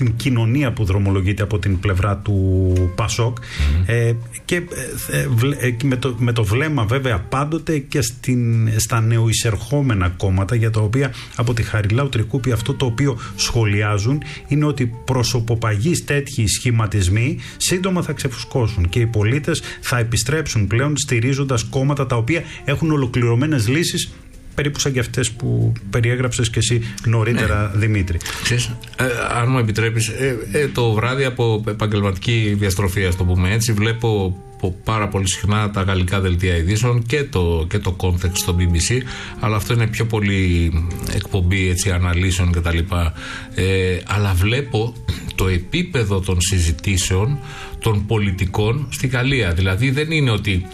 στην κοινωνία που δρομολογείται από την πλευρά του ΠΑΣΟΚ και με το βλέμμα βέβαια πάντοτε και στα νεοεισερχόμενα κόμματα, για τα οποία από τη Χαριλάου Τρικούπη αυτό το οποίο σχολιάζουν είναι ότι προσωποπαγείς τέτοιοι σχηματισμοί σύντομα θα ξεφουσκώσουν και οι πολίτες θα επιστρέψουν πλέον στηρίζοντας κόμματα τα οποία έχουν ολοκληρωμένες λύσεις, περίπου σαν και αυτές που περιέγραψες και εσύ νωρίτερα, Δημήτρη. Ξέρεις, αν μου επιτρέπεις, το βράδυ από επαγγελματική διαστροφή, ας το πούμε έτσι, βλέπω πάρα πολύ συχνά τα γαλλικά δελτία ειδήσεων και το context στο BBC, αλλά αυτό είναι πιο πολύ εκπομπή έτσι, αναλύσεων κτλ. Αλλά βλέπω το επίπεδο των συζητήσεων των πολιτικών στη Γαλλία. Δηλαδή δεν είναι ότι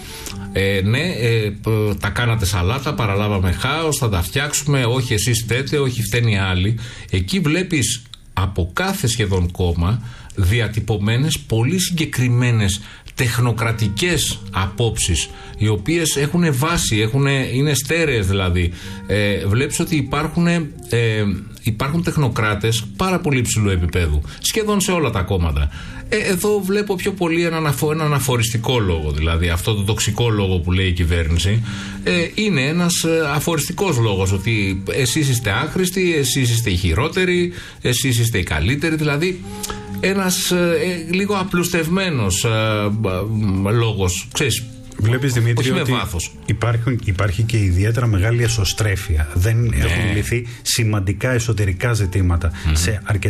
τα κάνατε σαλάτα, παραλάβαμε χάος, θα τα φτιάξουμε, όχι εσείς φταίτε, όχι φταίνει οι άλλοι. Εκεί βλέπεις από κάθε σχεδόν κόμμα διατυπωμένες πολύ συγκεκριμένες τεχνοκρατικές απόψεις, οι οποίες έχουν βάση, είναι στέρεες δηλαδή. Βλέπεις ότι υπάρχουν τεχνοκράτες πάρα πολύ υψηλού επίπεδου, σχεδόν σε όλα τα κόμματα. Εδώ βλέπω πιο πολύ έναν αφοριστικό λόγο, δηλαδή αυτό το τοξικό λόγο που λέει η κυβέρνηση είναι ένας αφοριστικός λόγος, ότι εσείς είστε άχρηστοι, εσείς είστε οι χειρότεροι, εσείς είστε οι καλύτεροι, δηλαδή ένας λίγο απλουστευμένος λόγος, ξέρεις. Βλέπεις, Δημήτρη, ότι υπάρχει και ιδιαίτερα μεγάλη εσωστρέφεια. Δεν έχουν λυθεί σημαντικά εσωτερικά ζητήματα σε αρκετά